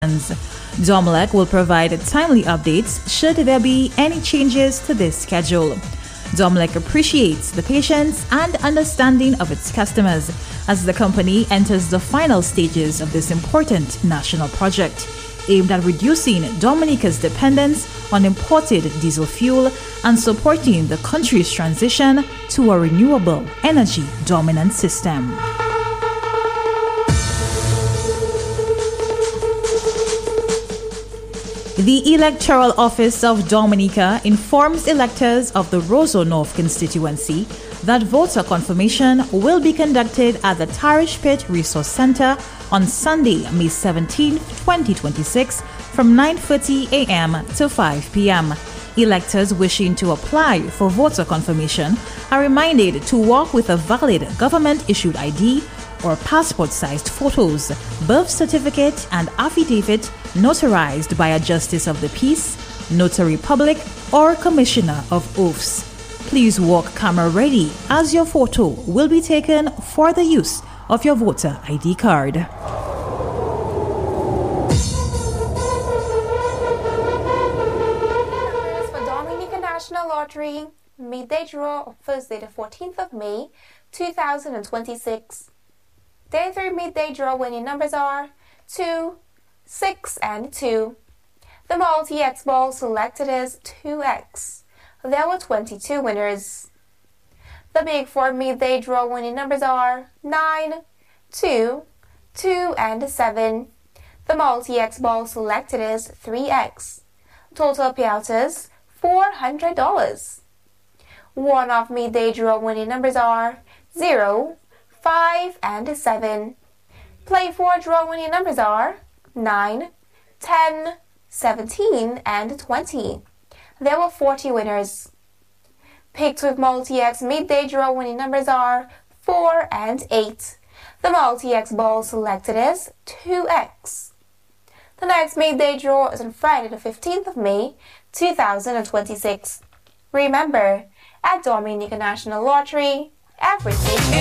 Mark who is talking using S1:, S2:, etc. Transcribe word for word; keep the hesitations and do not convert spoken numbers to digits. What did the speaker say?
S1: Domlec will provide timely updates should there be any changes to this schedule. Domlec appreciates the patience and understanding of its customers as the company enters the final stages of this important national project aimed at reducing Dominica's dependence on imported diesel fuel and supporting the country's transition to a renewable energy dominant system. The Electoral Office of Dominica informs electors of the Roseau North constituency that voter confirmation will be conducted at the Tarish Pit Resource Center on Sunday, May seventeenth, twenty twenty-six from nine thirty a m to five p m Electors wishing to apply for voter confirmation are reminded to walk with a valid government-issued I D or passport-sized photos, birth certificate and affidavit notarized by a Justice of the Peace, Notary Public, or Commissioner of Oaths. Please walk camera ready as your photo will be taken for the use of your voter I D card.
S2: For Dominica National Lottery, midday draw on Thursday the fourteenth of May, two thousand twenty-six. Day three midday draw winning numbers are two, six, and two. The multi-X ball selected is two X. There were twenty-two winners. The Big Four midday draw winning numbers are nine, two, two, and seven. The multi-X ball selected is three X. Total payout is four hundred dollars. One-off midday draw winning numbers are zero, five, and seven. Play four draw winning numbers are nine, ten, seventeen, and twenty. There were forty winners. Picked with multi-X midday draw winning numbers are four and eight. The multi-X ball selected is two X. The next midday draw is on Friday the fifteenth of May, two thousand twenty-six. Remember, at Dominica National Lottery, everything